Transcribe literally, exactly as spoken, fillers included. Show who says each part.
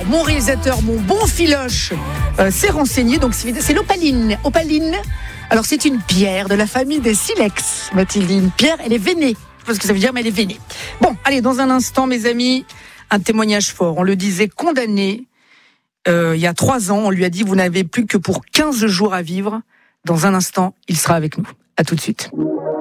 Speaker 1: mon réalisateur, mon bon filoche, euh, s'est renseigné. Donc c'est, c'est l'opaline. Opaline. Alors c'est une pierre de la famille des silex, m'a-t-il dit. Une pierre, elle est vénée. Je sais pas ce que ça veut dire, mais elle est vénée. Bon, allez, dans un instant, mes amis, un témoignage fort. On le disait, condamné. Euh, il y a trois ans, on lui a dit, vous n'avez plus que pour quinze jours à vivre. Dans un instant, il sera avec nous. À tout de suite.